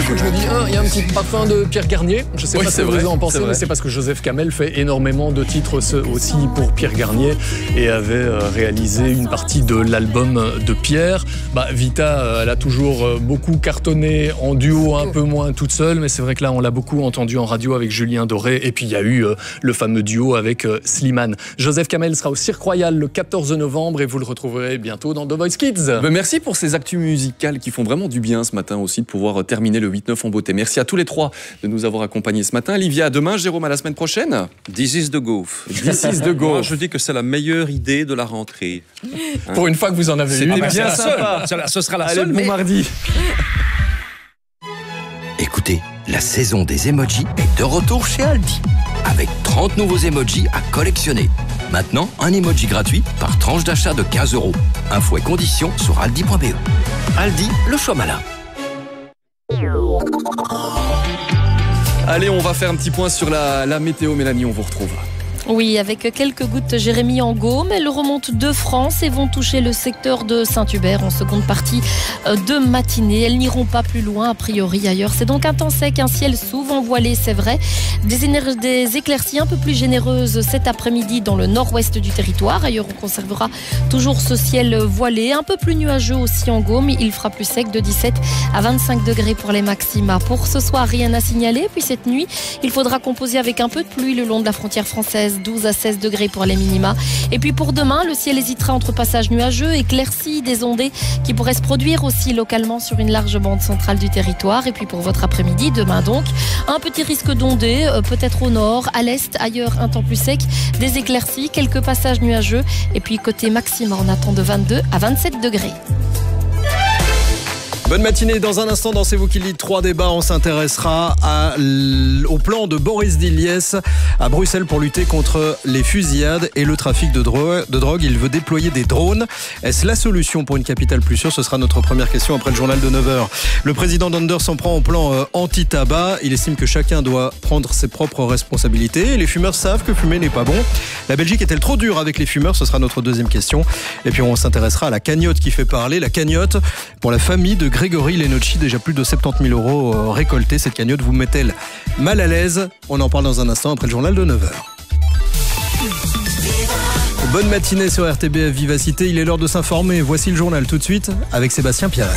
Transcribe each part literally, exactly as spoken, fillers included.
l'écoute, je me dis, il ah, y a un petit parfum de Pierre Garnier. Je sais oui, pas ce que vrai, vous en pensez, mais c'est parce que Joseph Kamel fait énormément de titres aussi pour Pierre Garnier et avait réalisé une partie de l'album de Pierre. Bah, Vita, elle a toujours beaucoup cartonné en duo, un peu moins toute seule, mais c'est vrai que là, on l'a beaucoup entendu en radio avec Julien Doré. Et puis, il y a eu le fameux duo avec Slimane. Joseph Kamel sera au Cirque Royal le quatorze novembre et vous le retrouverez bientôt dans The Voice Kids. Ben merci pour ces actus musicales qui font vraiment du bien ce matin aussi, de pouvoir terminer le huit neuf en beauté. Merci à tous les trois de nous avoir accompagnés ce matin. Olivia, à demain. Jérôme, à la semaine prochaine. This is the goof. This is the goof. Moi, je dis que c'est la meilleure idée de la rentrée. Hein? Pour une fois que vous en avez eu. C'est bien sympa. Ce sera la Allez, seule. Bon mais... mardi. Écoutez, la saison des emojis est de retour chez Aldi. Avec trente nouveaux emojis à collectionner. Maintenant, un emoji gratuit par tranche d'achat de quinze euros. Infos et conditions sur aldi point b e. Aldi, le choix malin. Allez, on va faire un petit point sur la, la météo. Mélanie, on vous retrouve. Oui, avec quelques gouttes, Jérémy, en Gaume. Elles remontent de France et vont toucher le secteur de Saint-Hubert en seconde partie de matinée. Elles n'iront pas plus loin, a priori, ailleurs. C'est donc un temps sec, un ciel souvent voilé, c'est vrai. Des, éner- des éclaircies un peu plus généreuses cet après-midi dans le nord-ouest du territoire. Ailleurs, on conservera toujours ce ciel voilé, un peu plus nuageux aussi en Gaume. Il fera plus sec de dix-sept à vingt-cinq degrés pour les maxima. Pour ce soir, rien à signaler. Puis cette nuit, il faudra composer avec un peu de pluie le long de la frontière française. douze à seize degrés pour les minima. Et puis pour demain, le ciel hésitera entre passages nuageux, éclaircies, des ondées qui pourraient se produire aussi localement sur une large bande centrale du territoire. Et puis pour votre après-midi, demain donc, un petit risque d'ondées, euh, peut-être au nord, à l'est, ailleurs un temps plus sec, des éclaircies, quelques passages nuageux. Et puis côté maxima, on attend de vingt-deux à vingt-sept degrés. Bonne matinée. Dans un instant, dans C'est vous qui le dites, trois débats. On s'intéressera à l... au plan de Boris Diliès à Bruxelles pour lutter contre les fusillades et le trafic de, dro... de drogue. Il veut déployer des drones. Est-ce la solution pour une capitale plus sûre? Ce sera notre première question après le journal de neuf heures. Le président d'Anders s'en prend au plan euh, anti-tabac. Il estime que chacun doit prendre ses propres responsabilités. Les fumeurs savent que fumer n'est pas bon. La Belgique est-elle trop dure avec les fumeurs? Ce sera notre deuxième question. Et puis on s'intéressera à la cagnotte qui fait parler. La cagnotte pour la famille de Grégory Lenocci, déjà plus de soixante-dix mille euros récoltés. Cette cagnotte vous met-elle mal à l'aise? On en parle dans un instant après le journal de neuf heures. Bonne matinée sur R T B F Vivacité. Il est l'heure de s'informer. Voici le journal tout de suite avec Sébastien Pierret.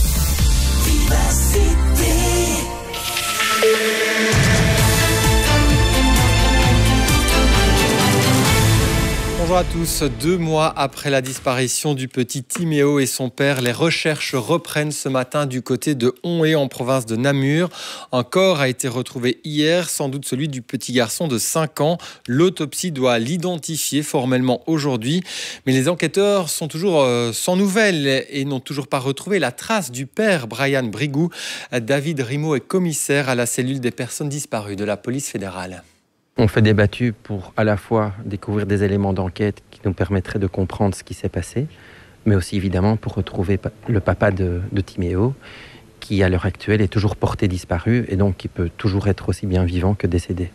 Bonjour à tous. Deux mois après la disparition du petit Timéo et son père, les recherches reprennent ce matin du côté de Onhé en province de Namur. Un corps a été retrouvé hier, sans doute celui du petit garçon de cinq ans. L'autopsie doit l'identifier formellement aujourd'hui. Mais les enquêteurs sont toujours sans nouvelles et n'ont toujours pas retrouvé la trace du père, Brian Brigou. David Rimaud est commissaire à la cellule des personnes disparues de la police fédérale. On fait des battues pour à la fois découvrir des éléments d'enquête qui nous permettraient de comprendre ce qui s'est passé, mais aussi évidemment pour retrouver le papa de, de Timéo, qui à l'heure actuelle est toujours porté disparu et donc qui peut toujours être aussi bien vivant que décédé.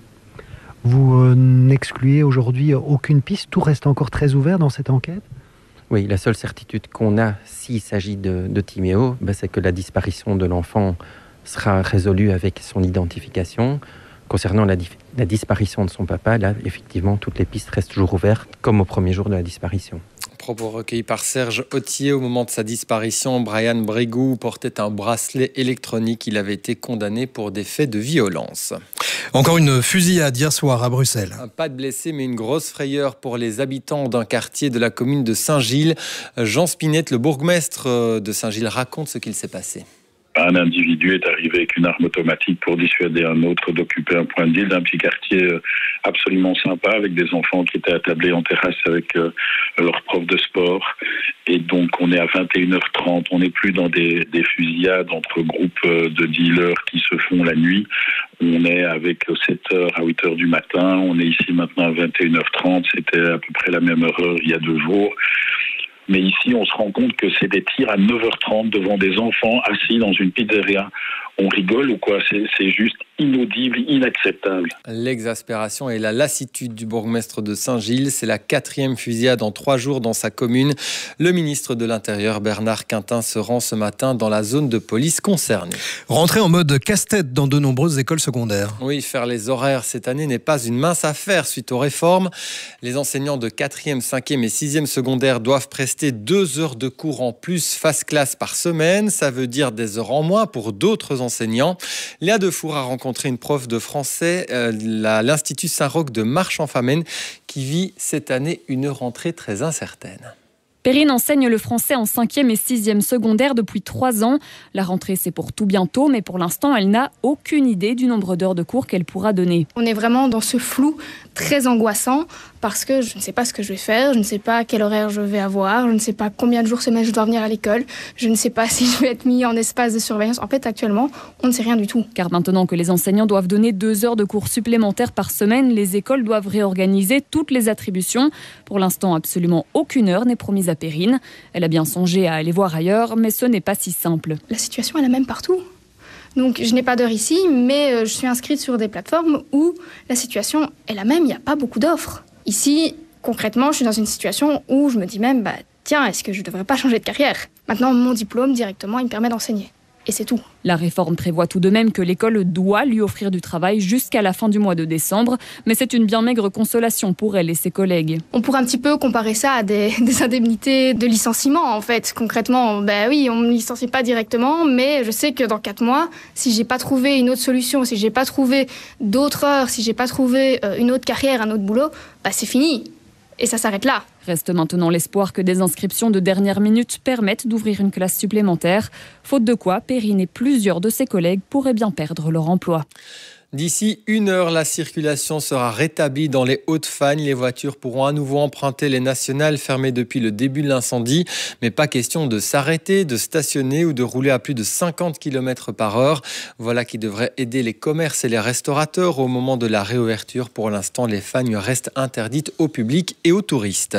Vous euh, n'excluez aujourd'hui aucune piste? Tout reste encore très ouvert dans cette enquête? Oui, la seule certitude qu'on a s'il s'agit de, de Timéo, ben, c'est que la disparition de l'enfant sera résolue avec son identification. Concernant la, la disparition de son papa, là, effectivement, toutes les pistes restent toujours ouvertes, comme au premier jour de la disparition. Propos recueillis par Serge Autier. Au moment de sa disparition, Brian Brigou portait un bracelet électronique. Il avait été condamné pour des faits de violence. Encore une fusillade hier soir à Bruxelles. Pas de blessés, mais une grosse frayeur pour les habitants d'un quartier de la commune de Saint-Gilles. Jean Spinette, le bourgmestre de Saint-Gilles, raconte ce qu'il s'est passé. Un individu est arrivé avec une arme automatique pour dissuader un autre d'occuper un point de deal d'un petit quartier absolument sympa avec des enfants qui étaient attablés en terrasse avec euh, leur prof de sport. Et donc on est à vingt et une heures trente, on n'est plus dans des, des fusillades entre groupes de dealers qui se font la nuit. On est avec sept heures à huit heures du matin, on est ici maintenant à vingt et une heures trente, c'était à peu près la même heure il y a deux jours. Mais ici, on se rend compte que c'est des tirs à neuf heures trente devant des enfants assis dans une pizzeria. on rigole ou quoi? C'est, c'est juste inaudible, inacceptable. L'exaspération et la lassitude du bourgmestre de Saint-Gilles, c'est la quatrième fusillade en trois jours dans sa commune. Le ministre de l'Intérieur, Bernard Quintin, se rend ce matin dans la zone de police concernée. Rentrer en mode casse-tête dans de nombreuses écoles secondaires. Oui, faire les horaires cette année n'est pas une mince affaire suite aux réformes. Les enseignants de quatrième, cinquième et sixième secondaire doivent prester deux heures de cours en plus face classe par semaine. Ça veut dire des heures en moins pour d'autres enseignants. Léa Defour a rencontré une prof de français euh, à l'Institut Saint-Roch de Marche-en-Famenne qui vit cette année une rentrée très incertaine. Perrine enseigne le français en cinquième et sixième secondaire depuis trois ans. La rentrée, c'est pour tout bientôt, mais pour l'instant, elle n'a aucune idée du nombre d'heures de cours qu'elle pourra donner. On est vraiment dans ce flou très angoissant parce que je ne sais pas ce que je vais faire, je ne sais pas quel horaire je vais avoir, je ne sais pas combien de jours semaine je dois venir à l'école, je ne sais pas si je vais être mis en espace de surveillance. En fait, actuellement, on ne sait rien du tout. Car maintenant que les enseignants doivent donner deux heures de cours supplémentaires par semaine, les écoles doivent réorganiser toutes les attributions. Pour l'instant, absolument aucune heure n'est promise à Perrine. Elle a bien songé à aller voir ailleurs, mais ce n'est pas si simple. La situation est la même partout. Donc je n'ai pas d'heure ici, mais je suis inscrite sur des plateformes où la situation est la même, il n'y a pas beaucoup d'offres. Ici, concrètement, je suis dans une situation où je me dis même, bah, tiens, est-ce que je ne devrais pas changer de carrière? Maintenant, mon diplôme, directement, il me permet d'enseigner. Et c'est tout. La réforme prévoit tout de même que l'école doit lui offrir du travail jusqu'à la fin du mois de décembre, mais c'est une bien maigre consolation pour elle et ses collègues. On pourrait un petit peu comparer ça à des, des indemnités de licenciement, en fait. Concrètement, ben oui, on ne me licencie pas directement, mais je sais que dans quatre mois, si j'ai pas trouvé une autre solution, si j'ai pas trouvé d'autres heures, si j'ai pas trouvé une autre carrière, un autre boulot, ben c'est fini. Et ça s'arrête là. Reste maintenant l'espoir que des inscriptions de dernière minute permettent d'ouvrir une classe supplémentaire. Faute de quoi, Perrine et plusieurs de ses collègues pourraient bien perdre leur emploi. D'ici une heure, la circulation sera rétablie dans les Hauts-de-Fagne. Les voitures pourront à nouveau emprunter les nationales fermées depuis le début de l'incendie. Mais pas question de s'arrêter, de stationner ou de rouler à plus de cinquante kilomètres par heure. Voilà qui devrait aider les commerces et les restaurateurs au moment de la réouverture. Pour l'instant, les fagnes restent interdites au public et aux touristes.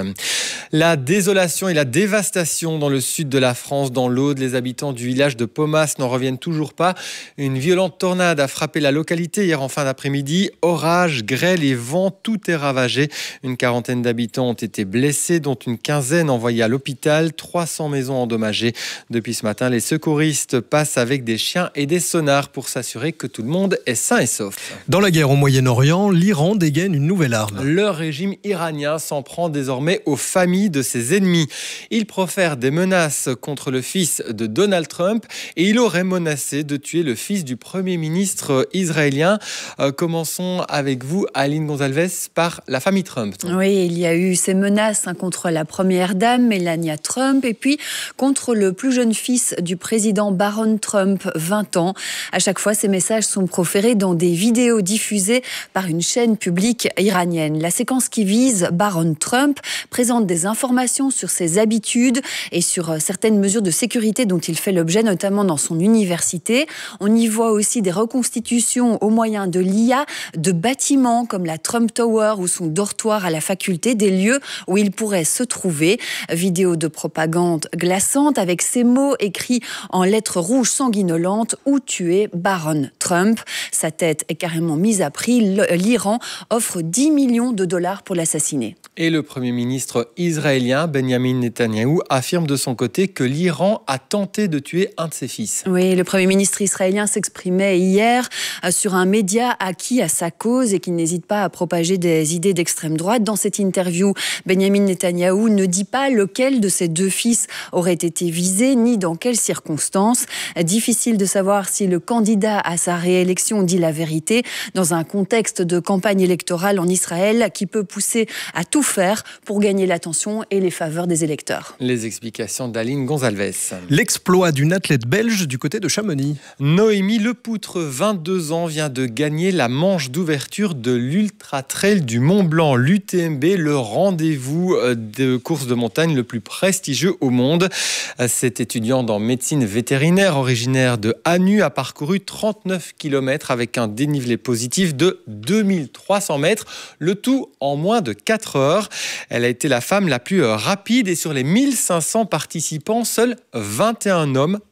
La désolation et la dévastation dans le sud de la France, dans l'Aude. Les habitants du village de Pomas n'en reviennent toujours pas. Une violente tornade a frappé la localité hier en fin d'après-midi. Orage, grêle et vent, tout est ravagé. Une quarantaine d'habitants ont été blessés, dont une quinzaine envoyés à l'hôpital. trois cents maisons endommagées. Depuis ce matin, les secouristes passent avec des chiens et des sonars pour s'assurer que tout le monde est sain et sauf. Dans la guerre au Moyen-Orient, l'Iran dégaine une nouvelle arme. Le régime iranien s'en prend désormais aux familles de ses ennemis. Il profère des menaces contre le fils de Donald Trump et il aurait menacé de tuer le fils du Premier ministre israélien. Euh, commençons avec vous, Aline Gonzalez, par la famille Trump. Oui, il y a eu ces menaces hein, contre la première dame, Melania Trump, et puis contre le plus jeune fils du président Barron Trump, vingt ans. À chaque fois, ces messages sont proférés dans des vidéos diffusées par une chaîne publique iranienne. La séquence qui vise Barron Trump présente des informations sur ses habitudes et sur certaines mesures de sécurité dont il fait l'objet, notamment dans son université. On y voit aussi des reconstitutions au moyen de l'I A de bâtiments comme la Trump Tower ou son dortoir à la faculté, des lieux où il pourrait se trouver. Vidéo de propagande glaçante avec ces mots écrits en lettres rouges sanguinolentes: où tuer Barron Trump. Sa tête est carrément mise à prix. L'Iran offre dix millions de dollars pour l'assassiner. Et le Premier ministre israélien Benjamin Netanyahou affirme de son côté que l'Iran a tenté de tuer un de ses fils. Oui, le Premier ministre israélien s'exprimait hier sur un média acquis à sa cause et qui n'hésite pas à propager des idées d'extrême droite. Dans cette interview, Benjamin Netanyahou ne dit pas lequel de ses deux fils aurait été visé, ni dans quelles circonstances. Difficile de savoir si le candidat à sa réélection dit la vérité dans un contexte de campagne électorale en Israël qui peut pousser à tout faire pour gagner l'attention et les faveurs des électeurs. Les explications d'Aline Gonzalez. L'exploit d'une athlète belge du côté de Chamonix. Noémie Lepoutre, vingt-deux ans, vient de gagner la manche d'ouverture de l'Ultra Trail du Mont Blanc, l'U T M B, le rendez-vous de course de montagne le plus prestigieux au monde. Cette étudiante en médecine vétérinaire originaire de Hanu a parcouru trente-neuf kilomètres avec un dénivelé positif de deux mille trois cents mètres, le tout en moins de quatre heures. Elle a été la femme la plus rapide et sur les mille cinq cents participants, seuls vingt et un hommes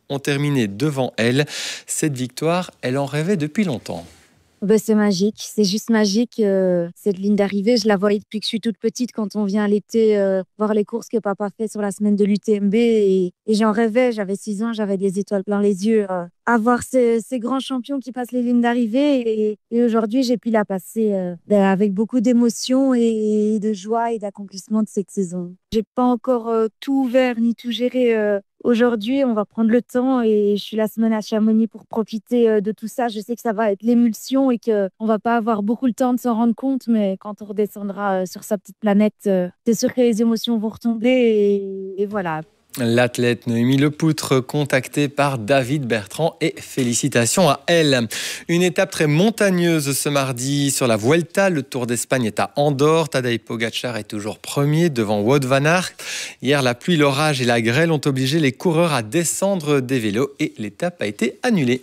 ont terminé devant elle. Cette victoire, elle en rêvait depuis longtemps. Ben, c'est magique, c'est juste magique. Euh, cette ligne d'arrivée, je la voyais depuis que je suis toute petite quand on vient l'été euh, voir les courses que papa fait sur la semaine de l'U T M B. Et, et j'en rêvais, j'avais six ans, j'avais des étoiles plein les yeux. Euh, à voir ces, ces grands champions qui passent les lignes d'arrivée. Et, et aujourd'hui, j'ai pu la passer euh, ben, avec beaucoup d'émotion et, et de joie et d'accomplissement de cette saison. J'ai pas encore euh, tout ouvert ni tout géré. Euh, Aujourd'hui, on va prendre le temps et je suis la semaine à Chamonix pour profiter de tout ça. Je sais que ça va être l'émulsion et qu'on ne va pas avoir beaucoup le temps de s'en rendre compte, mais quand on redescendra sur sa petite planète, c'est sûr que les émotions vont retomber et, et voilà. L'athlète Noémie Lepoutre, contactée par David Bertrand, et félicitations à elle. Une étape très montagneuse ce mardi sur la Vuelta. Le Tour d'Espagne est à Andorre. Tadej Pogacar est toujours premier devant Wout van Aert. Hier, la pluie, l'orage et la grêle ont obligé les coureurs à descendre des vélos et l'étape a été annulée.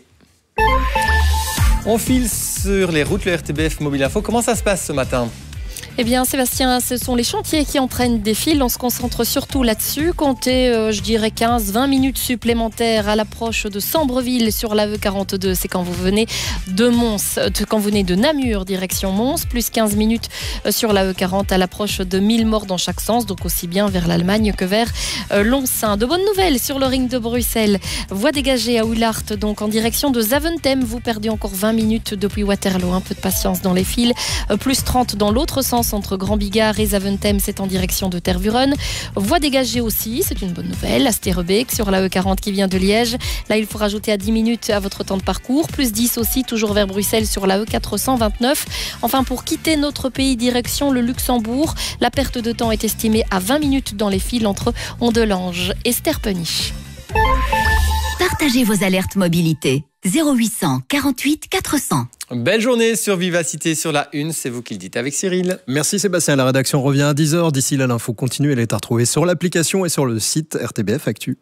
On file sur les routes, le R T B F Mobile Info. Comment ça se passe ce matin ? Eh bien, Sébastien, ce sont les chantiers qui entraînent des files. On se concentre surtout là-dessus. Comptez, euh, je dirais, quinze à vingt minutes supplémentaires à l'approche de Sambreville sur la E quarante-deux. C'est quand vous venez de Mons, euh, quand vous venez de Namur, direction Mons. Plus quinze minutes euh, sur la E quarante à l'approche de mille morts dans chaque sens. Donc aussi bien vers l'Allemagne que vers euh, Loncin. De bonnes nouvelles sur le ring de Bruxelles. Voie dégagée à Oulart, donc en direction de Zaventem. Vous perdez encore vingt minutes depuis Waterloo. Un peu de patience dans les files. Euh, plus trente dans l'autre sens. Entre Grand Bigard et Zaventem, c'est en direction de Tervuren. Voie dégagée aussi, c'est une bonne nouvelle, à Sterrebeek sur la E quarante qui vient de Liège. Là, il faut rajouter à dix minutes à votre temps de parcours, plus dix aussi, toujours vers Bruxelles sur la E quatre cent vingt-neuf. Enfin, pour quitter notre pays, direction le Luxembourg, la perte de temps est estimée à vingt minutes dans les files entre Ondelange et Sterpenich. Partagez vos alertes mobilité. zéro huit cent quarante-huit quatre cents. Belle journée sur Vivacité sur la une, c'est vous qui le dites avec Cyril. Merci Sébastien, la rédaction revient à dix heures. D'ici là, l'info continue, elle est à retrouver sur l'application et sur le site R T B F Actu.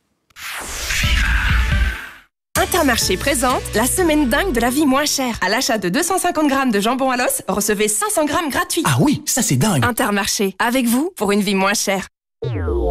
Intermarché présente la semaine dingue de la vie moins chère. À l'achat de deux cent cinquante grammes de jambon à l'os, recevez cinq cents grammes gratuits. Ah oui, ça c'est dingue. Intermarché, avec vous pour une vie moins chère.